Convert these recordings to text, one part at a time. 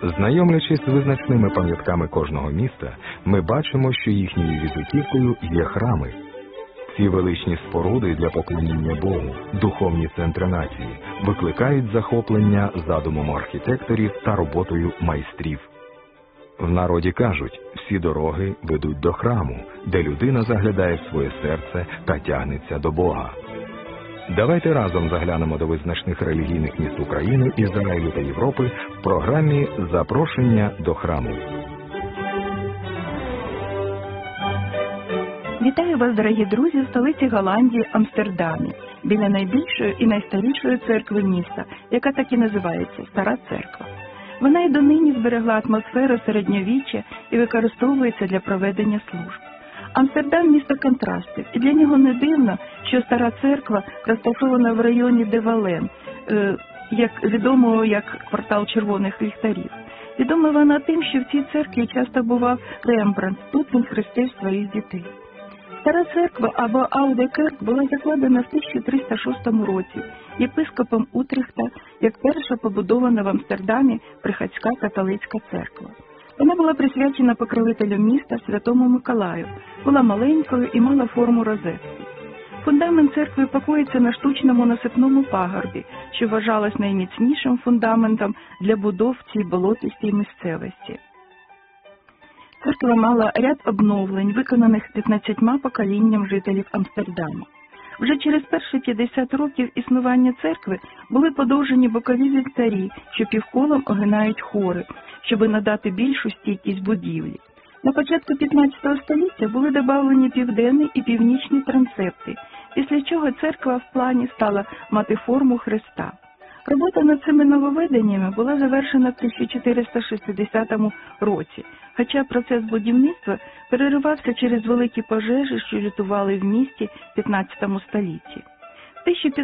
Знайомлячись з визначними пам'ятками кожного міста, ми бачимо, що їхньою візитівкою є храми. Ці величні споруди для поклоніння Богу, духовні центри нації, викликають захоплення задумом архітекторів та роботою майстрів. В народі кажуть, всі дороги ведуть до храму, де людина заглядає в своє серце та тягнеться до Бога. Давайте разом заглянемо до визначних релігійних міст України, Ізраїлю та Європи в програмі «Запрошення до храму». Вітаю вас, дорогі друзі, в столиці Голландії Амстердамі, біля найбільшої і найстарішої церкви міста, яка так і називається – Стара Церква. Вона й донині зберегла атмосферу середньовіччя і використовується для проведення служб. Амстердам – місто контрастів, і для нього не дивно, що Стара Церква розташована в районі Де-Вален, відомого як квартал червоних ліхтарів. Відома вона тим, що в цій церкві часто бував Рембрандт, тут він хрестив своїх дітей. Стара церква або Ауде-Керк була закладена в 1306 році єпископом Утрехта як перша побудована в Амстердамі приходська католицька церква. Вона була присвячена покровителю міста Святому Миколаю, була маленькою і мала форму розетки. Фундамент церкви покоїться на штучному насипному пагорбі, що вважалось найміцнішим фундаментом для будов в цій болотистій місцевості. Церква мала ряд обновлень, виконаних 15 поколінням жителів Амстердаму. Вже через перші 50 років існування церкви були подовжені бокові вівтарі, що півколом огинають хори, щоб надати більшу стійкість будівлі. На початку 15 століття були додавлені південний і північні трансепти, після чого церква в плані стала мати форму хреста. Робота над цими нововведеннями була завершена в 1460 році, хоча процес будівництва переривався через великі пожежі, що лютували в місті в 15 столітті. В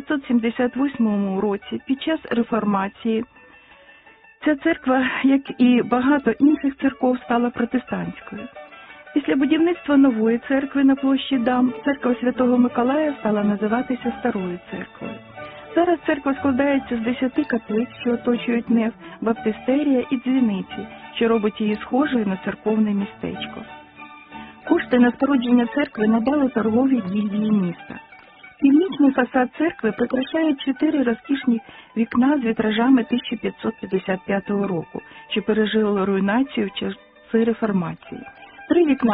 1578 році, під час реформації, ця церква, як і багато інших церков, стала протестантською. Після будівництва нової церкви на площі Дам, церква Святого Миколая стала називатися Старою церквою. Зараз церква складається з 10 каплиць, що оточують неф, баптистерія і дзвіниці, що робить її схожою на церковне містечко. Кошти на спорудження церкви надали торгові гільдії міста. Північний фасад церкви прикрашає 4 розкішні вікна з вітражами 1555 року, що пережили руйнацію в часи реформації. 3 вікна